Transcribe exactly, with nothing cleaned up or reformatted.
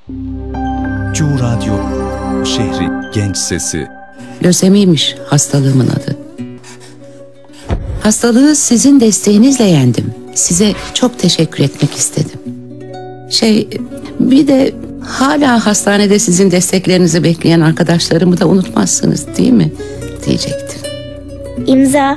Cu Radyo, şehri genç sesi. Lösemiymiş hastalığımın adı. Hastalığı sizin desteğinizle yendim. Size çok teşekkür etmek istedim. Şey, bir de hala hastanede sizin desteklerinizi bekleyen arkadaşlarımı da unutmazsınız değil mi? Diyecektim. İmza